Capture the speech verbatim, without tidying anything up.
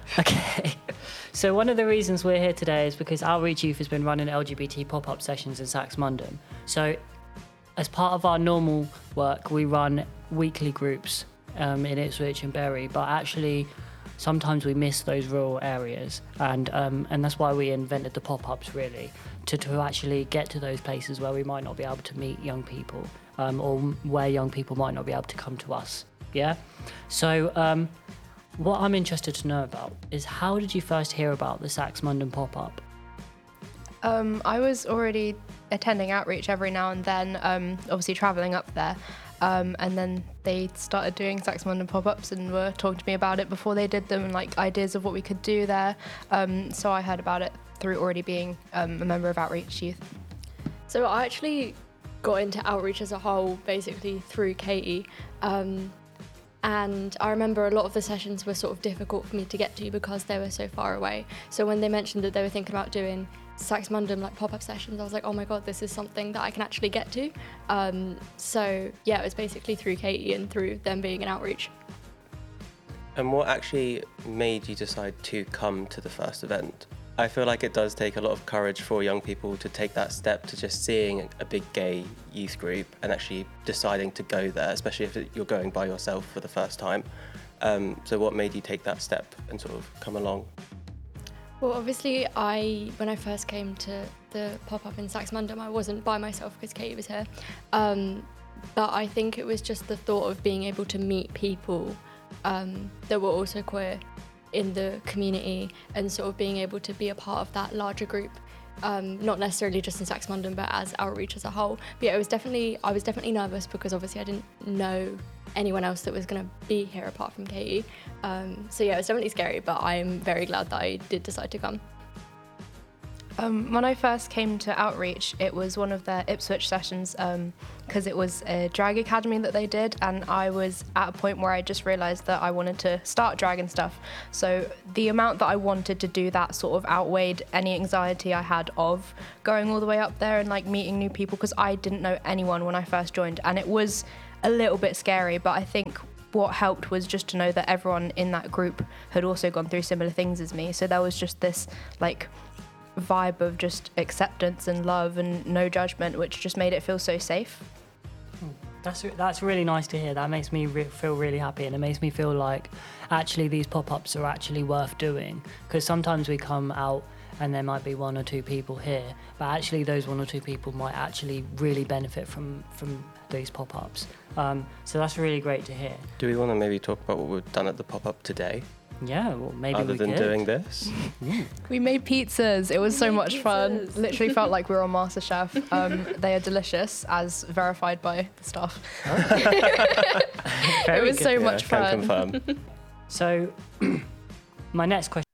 Okay. So one of the reasons we're here today is because Outreach Youth has been running L G B T pop-up sessions in Saxmundham. So as part of our normal work, we run weekly groups um, in Ipswich and Bury, but actually sometimes we miss those rural areas, and um, and that's why we invented the pop-ups, really, to, to actually get to those places where we might not be able to meet young people, um, or where young people might not be able to come to us. Yeah. So um, what I'm interested to know about is, how did you first hear about the Saxmundham pop-up? Um, I was already attending Outreach every now and then, um, obviously travelling up there. Um, and then they started doing Saxmundham pop-ups and were talking to me about it before they did them, and like ideas of what we could do there. Um, so I heard about it through already being um, a member of Outreach Youth. So I actually got into Outreach as a whole basically through Katie. Um, and I remember a lot of the sessions were sort of difficult for me to get to because they were so far away. So when they mentioned that they were thinking about doing Saxmundham like pop-up sessions, I was like, oh my god, this is something that I can actually get to. Um, so yeah, it was basically through Katie and through them being in Outreach. And what actually made you decide to come to the first event? I feel like it does take a lot of courage for young people to take that step to just seeing a big gay youth group and actually deciding to go there, especially if you're going by yourself for the first time. Um, so what made you take that step and sort of come along? Well, obviously, I when I first came to the pop-up in Saxmundham, I wasn't by myself because Katie was here. Um, but I think it was just the thought of being able to meet people um, that were also queer in the community, and sort of being able to be a part of that larger group, um, not necessarily just in Saxmundham, but as Outreach as a whole. But yeah, it was definitely, I was definitely nervous because obviously I didn't know anyone else that was going to be here apart from Katie. Um, so yeah, it was definitely scary, but I'm very glad that I did decide to come. Um, when I first came to Outreach, it was one of their Ipswich sessions because um, it was a drag academy that they did, and I was at a point where I just realised that I wanted to start drag and stuff. So the amount that I wanted to do that sort of outweighed any anxiety I had of going all the way up there and like meeting new people, because I didn't know anyone when I first joined, and it was a little bit scary, but I think what helped was just to know that everyone in that group had also gone through similar things as me. So there was just this like vibe of just acceptance and love and no judgment, which just made it feel so safe. That's that's really nice to hear. That makes me re- feel really happy, and it makes me feel like actually these pop-ups are actually worth doing, because sometimes we come out and there might be one or two people here, but actually those one or two people might actually really benefit from from these pop-ups. Um, so that's really great to hear. Do we want to maybe talk about what we've done at the pop-up today? Yeah, well, maybe Other we than could. doing this? We made pizzas. It was so much fun. Literally felt like we were on MasterChef. Um, they are delicious, as verified by the staff. It was so good. much Yeah, fun. can confirm. So my next question